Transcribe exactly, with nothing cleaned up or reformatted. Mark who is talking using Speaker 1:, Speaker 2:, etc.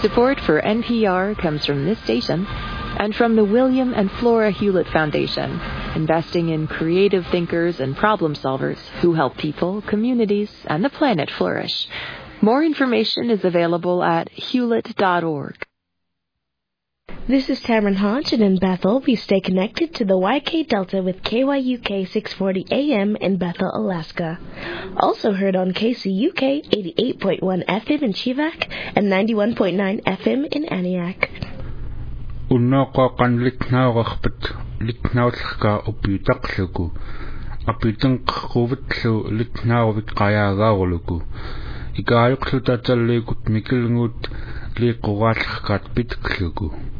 Speaker 1: Support for N P R comes from this station and from the William and Flora Hewlett Foundation, investing in creative thinkers and problem solvers who help people, communities, and the planet flourish. More information is available at hewlett dot org.
Speaker 2: This is Tamron Hodge, and in Bethel, we stay connected to the Y K Delta with K Y U K six forty A M in Bethel, Alaska. Also heard on K C U K eighty-eight point one F M in Chivak and ninety-one point nine F M in Aniak.
Speaker 3: Unnoqoqan litnaaqarpat litnaullerka upiutaqluku apitanqquvitlu litnaarvik qayaagaarluku ikaayuqlutatalliikut mikilnguut liiqquraallerkaat pitkluku.